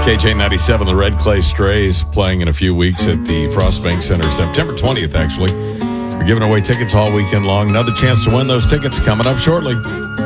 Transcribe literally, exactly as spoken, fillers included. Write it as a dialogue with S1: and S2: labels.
S1: K J ninety-seven, the Red Clay Strays playing in a few weeks at the Frostbank Center, September twentieth, actually. We're giving away tickets all weekend long. Another chance to win those tickets coming up shortly.